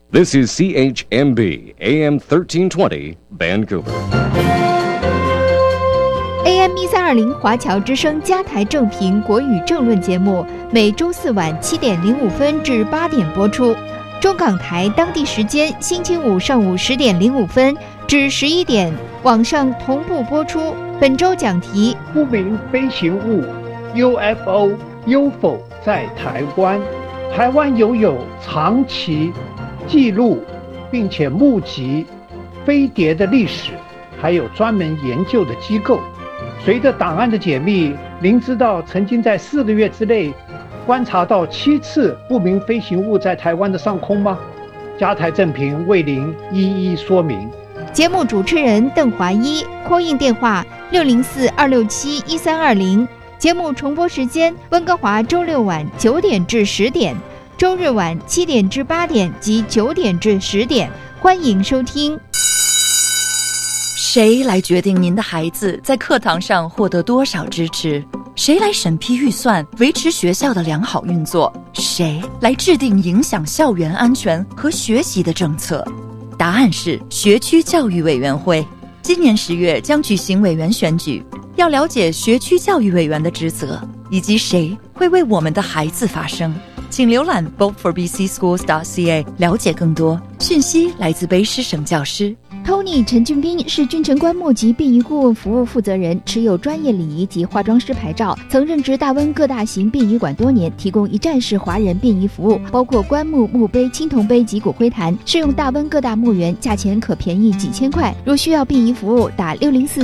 This is CHMB AM 1320 Vancouver. AM 1320华侨之声加台正评国语政论节目，每周四晚7点05分至8点播出。中港台当地时间星期五上午10点05分至11点，网上同步播出。本周讲题： 不明飞行物 UFO 在台湾，台湾有长期记录并且目击飞碟的历史，还有专门研究的机构。随着档案的解密，您知道曾经在4个月之内观察到7次不明飞行物在台湾的上空吗？加台正评为您一一说明。 节目主持人邓华一，call in电话604-267-1320。节目重播时间：温哥华周六晚9点至10点，周日晚7点至8点及9点至10点。欢迎收听。 谁来决定您的孩子在课堂上获得多少支持？谁来审批预算，维持学校的良好运作？谁来制定影响校园安全和学习的政策？答案是学区教育委员会。今年10月将举行委员选举，要了解学区教育委员的职责，以及谁会为我们的孩子发声，请浏览 voteforbcschools.ca 了解更多。讯息来自卑诗省教师。 Tony 陈俊斌是君臣棺木及殡仪顾问服务负责人，持有专业礼仪及化妆师牌照，曾任职大温各大型殡仪馆多年，提供一站式华人殡仪服务，包括棺木、墓碑、青铜碑及骨灰坛，适用大温各大墓园，价钱可便宜几千块。如需要殡仪服务，打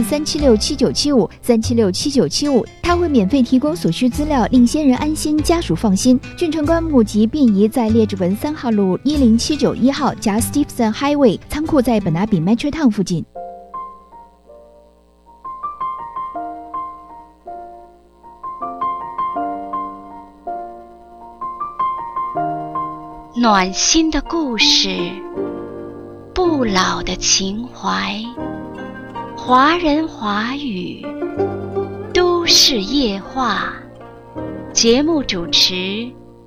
604-376-7975 他会免费提供所需资料，令先人安心，家属放心。君臣棺木及殡仪在列治文3号路10791号加 Stevenson Highway， 仓库在本拿比Metro Town 附近。 暖心的故事，不老的情怀，华人华语，都市夜话。节目主持